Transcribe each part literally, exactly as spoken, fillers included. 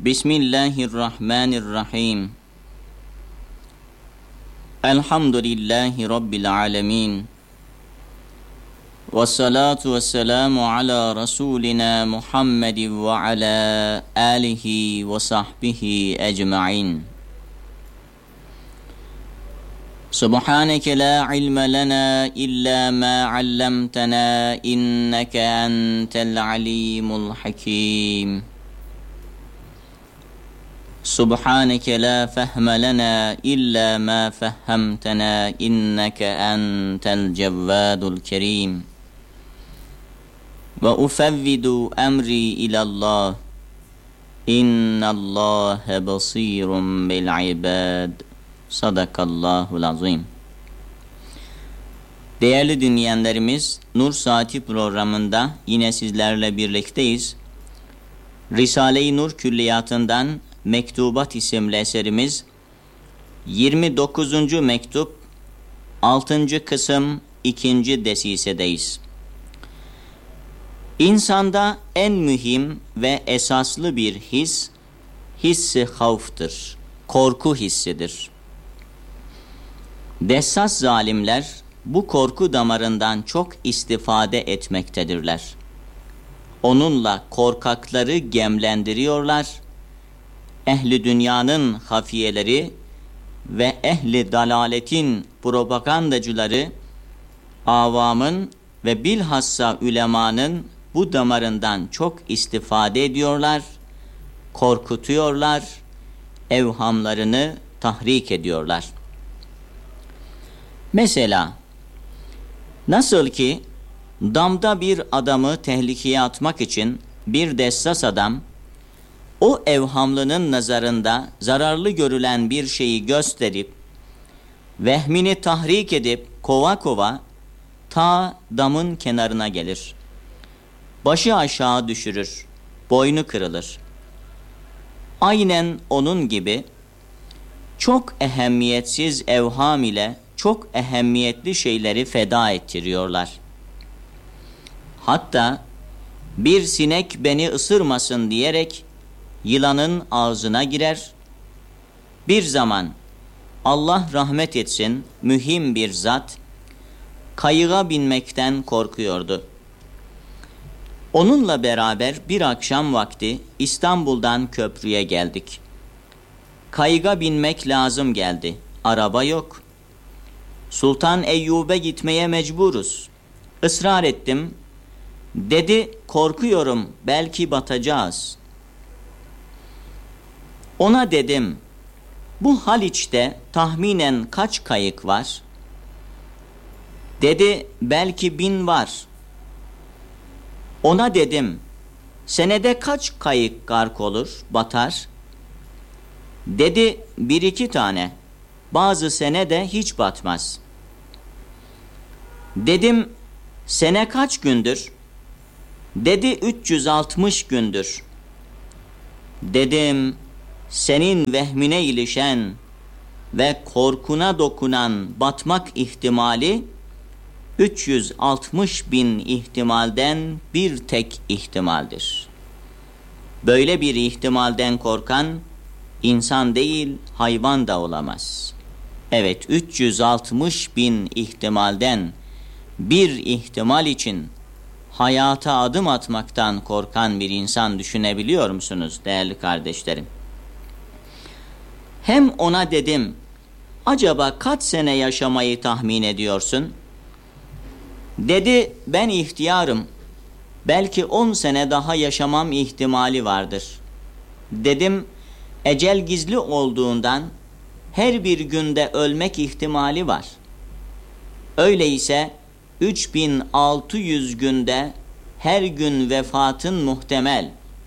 Bismillahirrahmanirrahim. Elhamdülillahi Rabbil alemin. Vessalatu vesselamu ala Resulina Muhammedin ve ala alihi ve sahbihi ecma'in. Subhaneke la ilme lana illa ma allamtana inneke entel alimul hakim. Subhaneke la fehme lana illa ma fehhemtena inneke entel cevvadul kerim. Ve ufevvidu emri ilallah. İnnallâhe basîrun bil ibad. Sadakallahul azim. Değerli dinleyenlerimiz, Nur Saati programında yine sizlerle birlikteyiz. Risale-i Nur Külliyatı'ndan Mektubat isimli eserimiz yirmi dokuzuncu mektup, altıncı kısım, ikinci desisedeyiz. İnsanda en mühim ve esaslı bir his, hissi havftır, korku hissidir. Dessas zalimler bu korku damarından çok istifade etmektedirler. Onunla korkakları gemlendiriyorlar. Ehli dünyanın hafiyeleri ve ehli dalaletin propagandacıları, avamın ve bilhassa ülemanın bu damarından çok istifade ediyorlar, korkutuyorlar, evhamlarını tahrik ediyorlar. Mesela, nasıl ki damda bir adamı tehlikeye atmak için bir dessas adam, o evhamlının nazarında zararlı görülen bir şeyi gösterip, vehmini tahrik edip kova kova ta damın kenarına gelir. Başı aşağı düşürür, boynu kırılır. Aynen onun gibi çok ehemmiyetsiz evham ile çok ehemmiyetli şeyleri feda ettiriyorlar. Hatta bir sinek beni ısırmasın diyerek yılanın ağzına girer. Bir zaman Allah rahmet etsin mühim bir zat kayığa binmekten korkuyordu. Onunla beraber bir akşam vakti İstanbul'dan köprüye geldik. Kayığa binmek lazım geldi. Araba yok. Sultan Eyyub'e gitmeye mecburuz. Israr ettim. Dedi korkuyorum belki batacağız. Ona dedim, bu Haliç'te tahminen kaç kayık var? Dedi, belki bin var. Ona dedim, senede kaç kayık gark olur, batar? Dedi, bir iki tane. Bazı sene de hiç batmaz. Dedim, sene kaç gündür? Dedi, üç yüz altmış gündür. Dedim, senin vehmine ilişen ve korkuna dokunan batmak ihtimali üç yüz altmış bin ihtimalden bir tek ihtimaldir. Böyle bir ihtimalden korkan insan değil, hayvan da olamaz. Evet, üç yüz altmış bin ihtimalden bir ihtimal için hayata adım atmaktan korkan bir insan düşünebiliyor musunuz değerli kardeşlerim? Hem ona dedim, acaba kaç sene yaşamayı tahmin ediyorsun? Dedi, ben ihtiyarım, belki on sene daha yaşamam ihtimali vardır. Dedim, ecel gizli olduğundan her bir günde ölmek ihtimali var. Öyleyse üç bin altı yüz günde her gün vefatın muhtemel.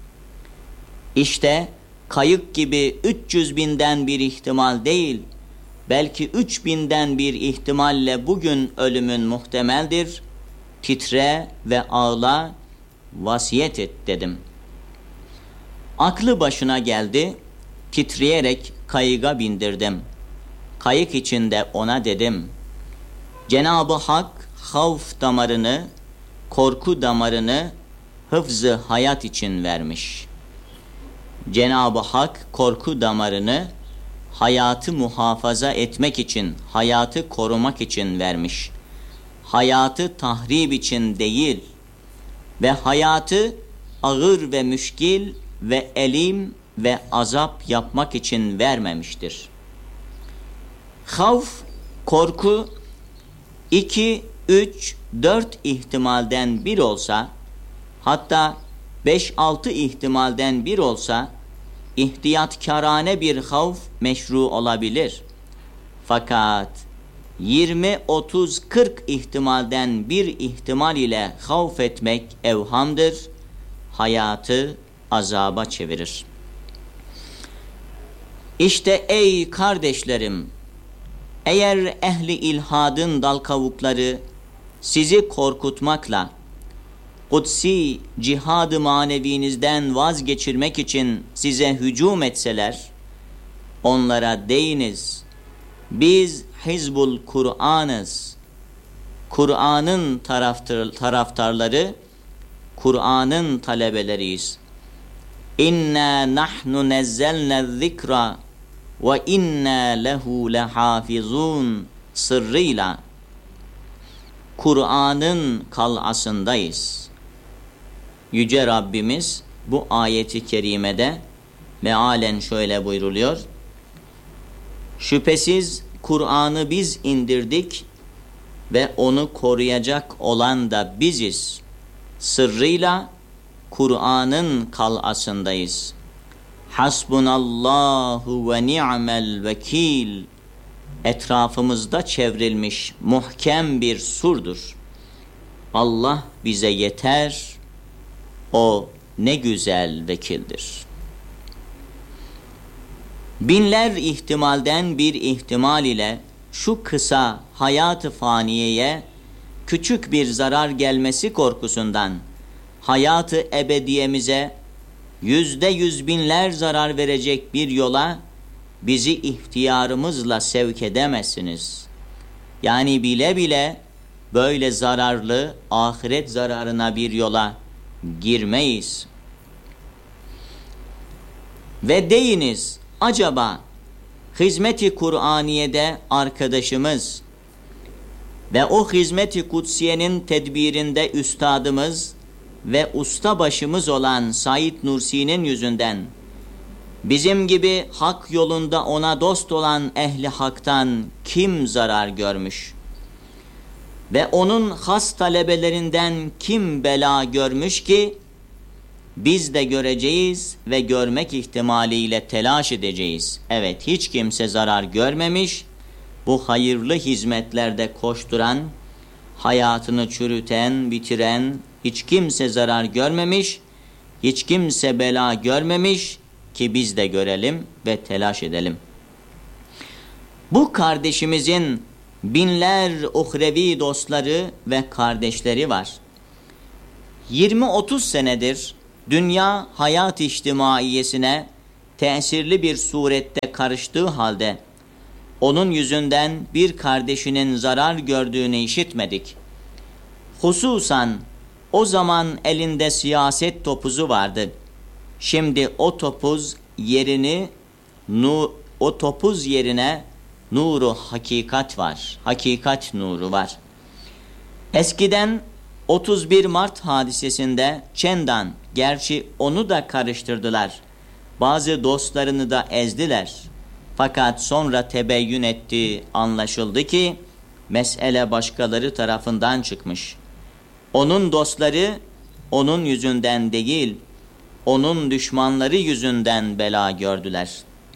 İşte kayık gibi üç yüz binden bir ihtimal değil, belki üç binden bir ihtimalle bugün ölümün muhtemeldir. Titre ve ağla, vasiyet et dedim. Aklı başına geldi, titreyerek kayığa bindirdim. Kayık içinde ona dedim, Cenab-ı Hak havf damarını, korku damarını hıfz-ı hayat için vermiş. Cenab-ı Hak korku damarını hayatı muhafaza etmek için, hayatı korumak için vermiş. Hayatı tahrip için değil ve hayatı ağır ve müşkil ve elim ve azap yapmak için vermemiştir. Havf, korku iki, üç, dört ihtimalden bir olsa, hatta beş, altı ihtimalden bir olsa, ihtiyatkârane bir havf meşru olabilir. Fakat yirmi, otuz, kırk ihtimalden bir ihtimal ile havf etmek evhamdır, hayatı azaba çevirir. İşte ey kardeşlerim, eğer ehli ilhadın dal kavukları sizi korkutmakla, kutsi cihad-ı manevinizden vazgeçirmek için size hücum etseler, onlara deyiniz, biz Hizbul Kur'an'ız, Kur'an'ın taraftar, taraftarları, Kur'an'ın talebeleriyiz. İnna nahnu nezzelne zikra ve inna lehu lehafizun sırrıyla Kur'an'ın kal'asındayız. Yüce Rabbimiz bu ayeti kerimede mealen şöyle buyruluyor: şüphesiz Kur'an'ı biz indirdik ve onu koruyacak olan da biziz. Sırrıyla Kur'an'ın kal'asındayız. Hasbunallahu ve ni'mel vekil. Etrafımızda çevrilmiş muhkem bir surdur. Allah bize yeter, o ne güzel vekildir. Binler ihtimalden bir ihtimal ile şu kısa hayat-ı faniyeye küçük bir zarar gelmesi korkusundan hayat-ı ebediyemize yüzde yüz binler zarar verecek bir yola bizi ihtiyarımızla sevk edemezsiniz. Yani bile bile böyle zararlı ahiret zararına bir yola girmeyiz. Ve deyiniz, acaba hizmet-i Kur'aniye'de arkadaşımız ve o hizmet-i kutsiyenin tedbirinde üstadımız ve usta başımız olan Said Nursi'nin yüzünden bizim gibi hak yolunda ona dost olan ehli haktan kim zarar görmüş ve onun has talebelerinden kim bela görmüş ki biz de göreceğiz ve görmek ihtimaliyle telaş edeceğiz. Evet, hiç kimse zarar görmemiş, bu hayırlı hizmetlerde koşturan, hayatını çürüten, bitiren hiç kimse zarar görmemiş, hiç kimse bela görmemiş ki biz de görelim ve telaş edelim. Bu kardeşimizin binler uhrevi dostları ve kardeşleri var. yirmi otuz senedir dünya hayat içtimaiyesine tesirli bir surette karıştığı halde onun yüzünden bir kardeşinin zarar gördüğünü işitmedik. Hususan o zaman elinde siyaset topuzu vardı. Şimdi o topuz yerini nu, o topuz yerine nuru hakikat var. Hakikat nuru var. Eskiden otuz bir Mart hadisesinde Çendan, gerçi onu da karıştırdılar, bazı dostlarını da ezdiler. Fakat sonra tebeyyün etti, anlaşıldı ki mesele başkaları tarafından çıkmış. Onun dostları onun yüzünden değil, onun düşmanları yüzünden bela gördüler.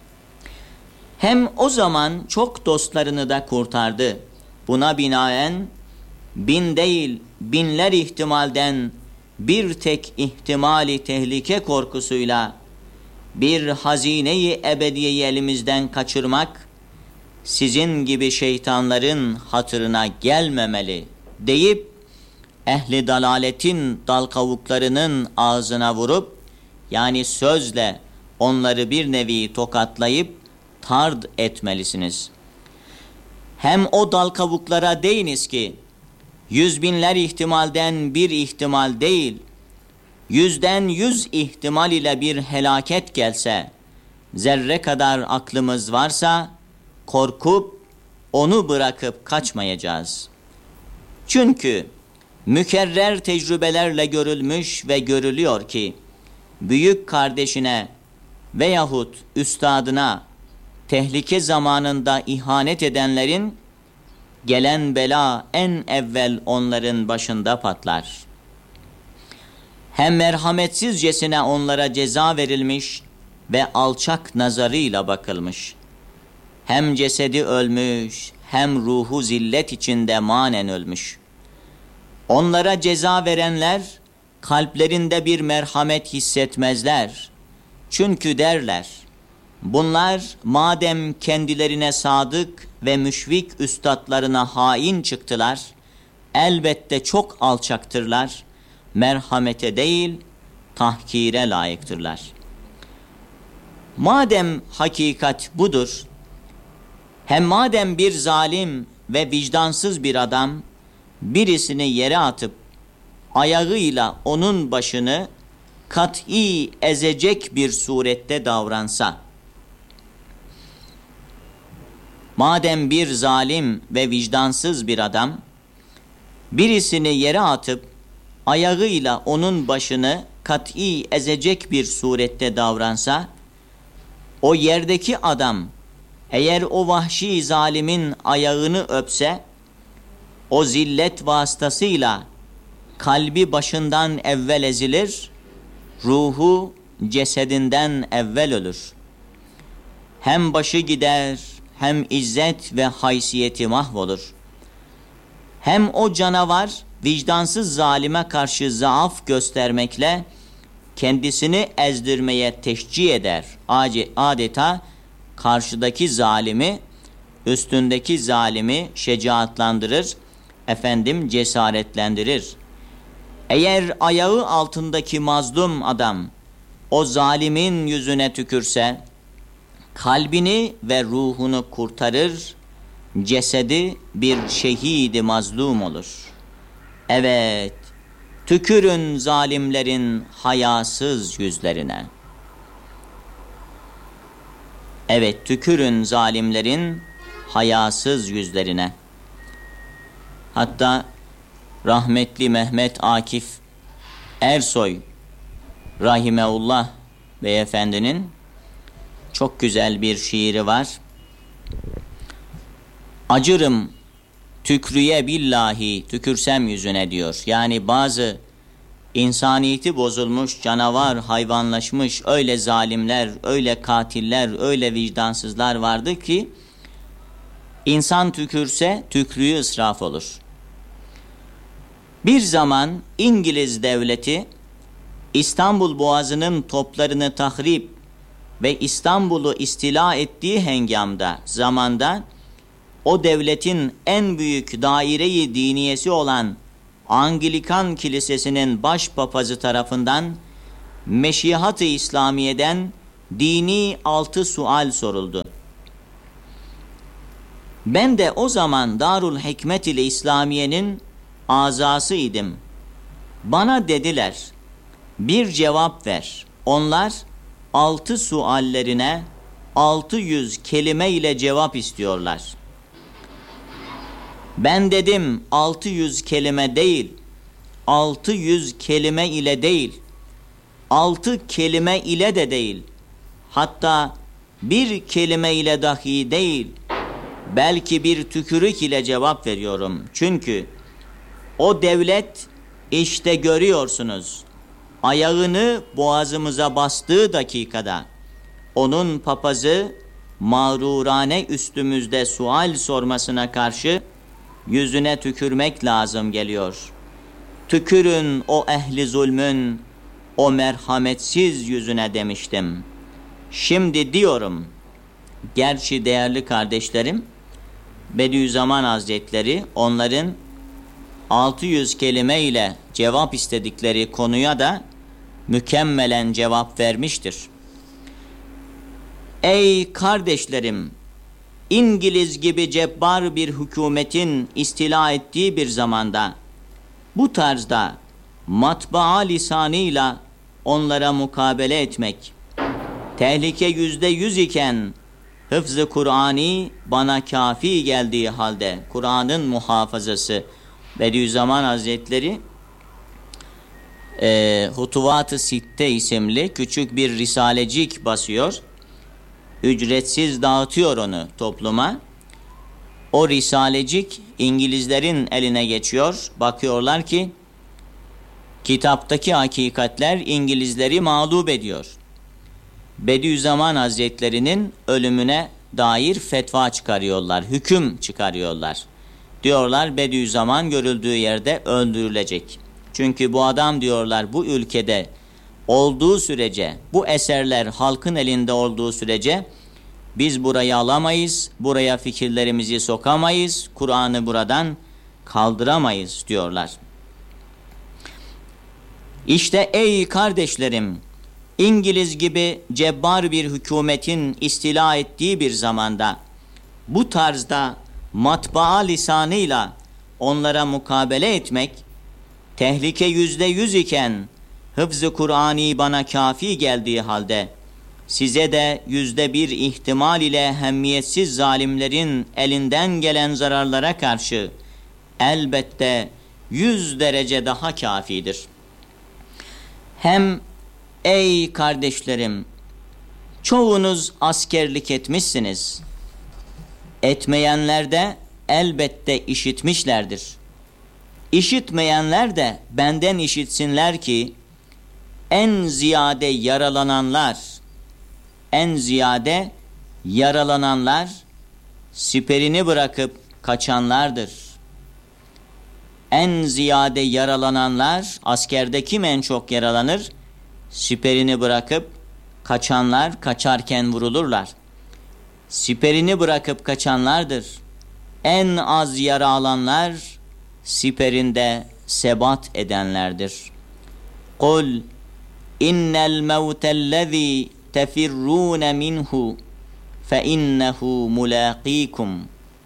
Hem o zaman çok dostlarını da kurtardı. Buna binaen bin değil binler ihtimalden bir tek ihtimali tehlike korkusuyla bir hazine-i ebediyeyi elimizden kaçırmak sizin gibi şeytanların hatırına gelmemeli deyip ehli dalaletin dal kavuklarının ağzına vurup, yani sözle onları bir nevi tokatlayıp tard etmelisiniz. Hem o dal kavuklara deyiniz ki yüz binler ihtimalden bir ihtimal değil, yüzden yüz ihtimal ile bir helaket gelse, zerre kadar aklımız varsa, korkup onu bırakıp kaçmayacağız. Çünkü mükerrer tecrübelerle görülmüş ve görülüyor ki, büyük kardeşine veyahut üstadına tehlike zamanında ihanet edenlerin, gelen bela en evvel onların başında patlar. Hem merhametsizcesine onlara ceza verilmiş ve alçak nazarıyla bakılmış. Hem cesedi ölmüş, hem ruhu zillet içinde manen ölmüş. Onlara ceza verenler, kalplerinde bir merhamet hissetmezler. Çünkü derler, bunlar madem kendilerine sadık ve müşfik üstadlarına hain çıktılar, elbette çok alçaktırlar, merhamete değil, tahkire layıktırlar. Madem hakikat budur, hem madem bir zalim ve vicdansız bir adam, birisini yere atıp, ayağıyla onun başını kat'i ezecek bir surette davransa, madem bir zalim ve vicdansız bir adam, birisini yere atıp, ayağıyla onun başını kat'i ezecek bir surette davransa, o yerdeki adam, eğer o vahşi zalimin ayağını öpse, o zillet vasıtasıyla kalbi başından evvel ezilir, ruhu cesedinden evvel ölür. Hem başı gider, hem izzet ve haysiyeti mahvolur. Hem o canavar vicdansız zalime karşı zaaf göstermekle kendisini ezdirmeye teşcih eder. Adeta karşıdaki zalimi, üstündeki zalimi şecaatlandırır, efendim cesaretlendirir. Eğer ayağı altındaki mazlum adam o zalimin yüzüne tükürse, kalbini ve ruhunu kurtarır, cesedi bir şehidi mazlum olur. Evet, tükürün zalimlerin hayasız yüzlerine. Evet, tükürün zalimlerin hayasız yüzlerine. Hatta rahmetli Mehmet Akif Ersoy rahimeullah beyefendinin çok güzel bir şiiri var. Acırım tükrüye billahi, tükürsem yüzüne diyor. Yani bazı insaniyeti bozulmuş, canavar, hayvanlaşmış öyle zalimler, öyle katiller, öyle vicdansızlar vardı ki insan tükürse tükrüğü ısraf olur. Bir zaman İngiliz devleti İstanbul Boğazı'nın toplarını tahrip ve İstanbul'u istila ettiği hengamda, zamanda o devletin en büyük daire-i diniyesi olan Anglikan Kilisesi'nin başpapazı tarafından Meşihat-ı İslamiye'den dini altı sual soruldu. Ben de o zaman Darul Hikmet ile İslamiye'nin azası idim. Bana dediler, bir cevap ver. Onlar altı suallerine altı yüz kelime ile cevap istiyorlar. Ben dedim altı yüz kelime değil, altı yüz kelime ile değil, altı kelime ile de değil, hatta bir kelime ile dahi değil, belki bir tükürük ile cevap veriyorum. Çünkü o devlet işte görüyorsunuz, ayağını boğazımıza bastığı dakikada onun papazı mağrurane üstümüzde sual sormasına karşı yüzüne tükürmek lazım geliyor. Tükürün o ehli zulmün o merhametsiz yüzüne demiştim. Şimdi diyorum, gerçi değerli kardeşlerim, Bediüzzaman Hazretleri onların altı yüz kelime ile cevap istedikleri konuya da mükemmelen cevap vermiştir. Ey kardeşlerim, İngiliz gibi cebbar bir hükümetin istila ettiği bir zamanda bu tarzda matbaa lisanıyla onlara mukabele etmek. Tehlike yüzde yüz iken hıfz-ı Kur'ani bana kafi geldiği halde Kur'an'ın muhafazası. Bediüzzaman Hazretleri e, Hutuvat-ı Sitte isimli küçük bir risalecik basıyor. Ücretsiz dağıtıyor onu topluma. O risalecik İngilizlerin eline geçiyor. Bakıyorlar ki kitaptaki hakikatler İngilizleri mağlup ediyor. Bediüzzaman Hazretleri'nin ölümüne dair fetva çıkarıyorlar, hüküm çıkarıyorlar. Diyorlar Bediüzzaman görüldüğü yerde öldürülecek. Çünkü bu adam diyorlar bu ülkede olduğu sürece, bu eserler halkın elinde olduğu sürece biz burayı alamayız, buraya fikirlerimizi sokamayız, Kur'an'ı buradan kaldıramayız diyorlar. İşte ey kardeşlerim, İngiliz gibi cebbar bir hükümetin istila ettiği bir zamanda bu tarzda matbaa lisanıyla onlara mukabele etmek, tehlike yüzde yüz iken hıfz-ı Kur'ani bana kafi geldiği halde size de yüzde bir ihtimal ile ehemmiyetsiz zalimlerin elinden gelen zararlara karşı elbette yüz derece daha kafidir. Hem ey kardeşlerim, çoğunuz askerlik etmişsiniz. Etmeyenler de elbette işitmişlerdir. İşitmeyenler de benden işitsinler ki en ziyade yaralananlar, en ziyade yaralananlar siperini bırakıp kaçanlardır. En ziyade yaralananlar, askerde kim en çok yaralanır? Siperini bırakıp kaçanlar, kaçarken vurulurlar. Siperini bırakıp kaçanlardır. En az yara alanlar siperinde sebat edenlerdir. Kul innel mevtellezî tefirrûne minhu fe innehu mulâkîkum.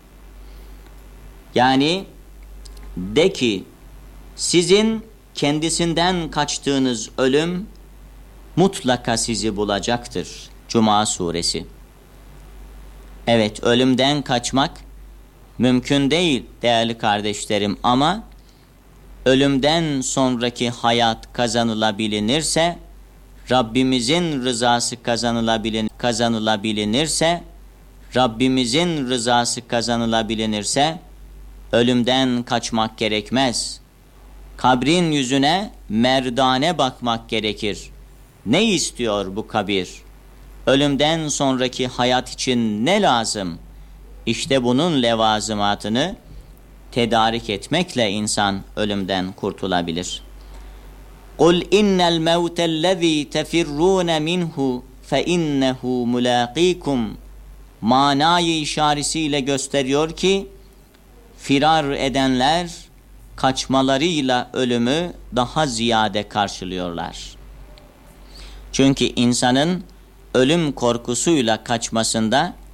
Yani de ki sizin kendisinden kaçtığınız ölüm mutlaka sizi bulacaktır. Cuma suresi. Evet, ölümden kaçmak mümkün değil değerli kardeşlerim, ama ölümden sonraki hayat kazanılabilinirse, Rabbimizin rızası kazanılabilin kazanılabilinirse, Rabbimizin rızası kazanılabilinirse ölümden kaçmak gerekmez. Kabrin yüzüne merdane bakmak gerekir. Ne istiyor bu kabir? Ölümden sonraki hayat için ne lazım? İşte bunun levazımatını tedarik etmekle insan ölümden kurtulabilir. Kul innel mevtellezî tefirrûne minhu fe innehu mulâkîkum. Manayı işaretiyle gösteriyor ki firar edenler kaçmalarıyla ölümü daha ziyade karşılıyorlar. Çünkü insanın ölüm korkusuyla kaçmasında